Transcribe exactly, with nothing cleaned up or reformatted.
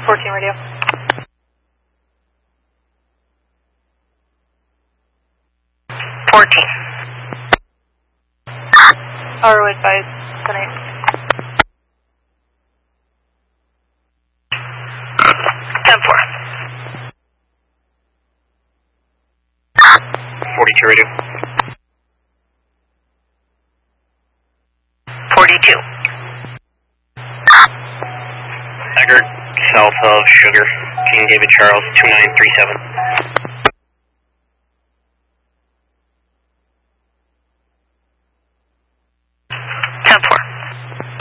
fourteen radio. fourteen. Auto advise, ten eight. ten four. forty-two radio. forty-two. Eggert, south of Sugar, King David Charles, two nine three seven.